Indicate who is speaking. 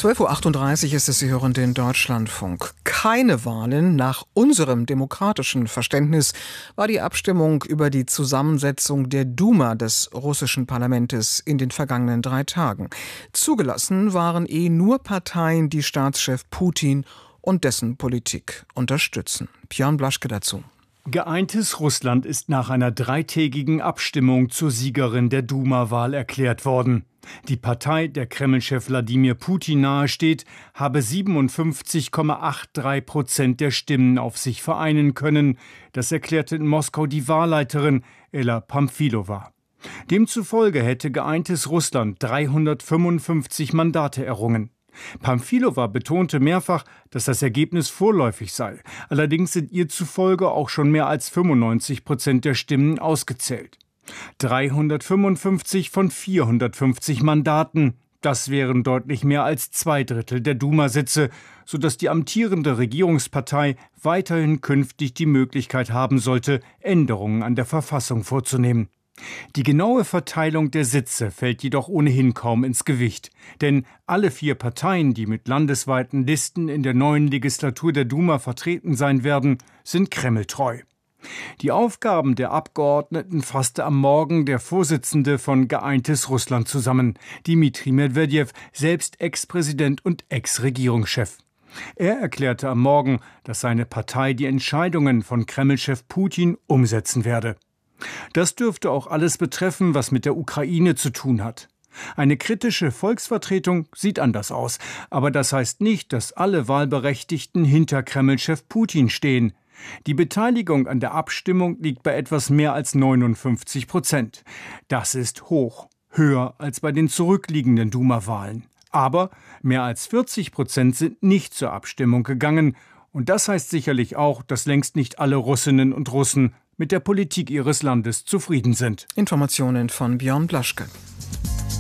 Speaker 1: 12:38 Uhr ist es, Sie hören den Deutschlandfunk. Keine Wahlen. Nach unserem demokratischen Verständnis war die Abstimmung über die Zusammensetzung der Duma des russischen Parlaments in den vergangenen 3 Tagen. Zugelassen waren nur Parteien, die Staatschef Putin und dessen Politik unterstützen. Björn Blaschke dazu.
Speaker 2: Geeintes Russland ist nach einer 3-tägigen Abstimmung zur Siegerin der Duma-Wahl erklärt worden. Die Partei, der Kreml-Chef Wladimir Putin nahesteht, habe 57,83% der Stimmen auf sich vereinen können. Das erklärte in Moskau die Wahlleiterin Ella Pamfilova. Demzufolge hätte geeintes Russland 355 Mandate errungen. Pamfilova betonte mehrfach, dass das Ergebnis vorläufig sei. Allerdings sind ihr zufolge auch schon mehr als 95% der Stimmen ausgezählt. 355 von 450 Mandaten. Das wären deutlich mehr als 2/3 der Duma-Sitze, sodass die amtierende Regierungspartei weiterhin künftig die Möglichkeit haben sollte, Änderungen an der Verfassung vorzunehmen. Die genaue Verteilung der Sitze fällt jedoch ohnehin kaum ins Gewicht. Denn alle 4 Parteien, die mit landesweiten Listen in der neuen Legislatur der Duma vertreten sein werden, sind kremltreu. Die Aufgaben der Abgeordneten fasste am Morgen der Vorsitzende von Geeintes Russland zusammen, Dmitri Medwedew, selbst Ex-Präsident und Ex-Regierungschef. Er erklärte am Morgen, dass seine Partei die Entscheidungen von Kreml-Chef Putin umsetzen werde. Das dürfte auch alles betreffen, was mit der Ukraine zu tun hat. Eine kritische Volksvertretung sieht anders aus, aber das heißt nicht, dass alle Wahlberechtigten hinter Kreml-Chef Putin stehen. Die Beteiligung an der Abstimmung liegt bei etwas mehr als 59%. Das ist hoch, höher als bei den zurückliegenden Duma-Wahlen. Aber mehr als 40% sind nicht zur Abstimmung gegangen. Und das heißt sicherlich auch, dass längst nicht alle Russinnen und Russen mit der Politik ihres Landes zufrieden sind.
Speaker 1: Informationen von Björn Blaschke.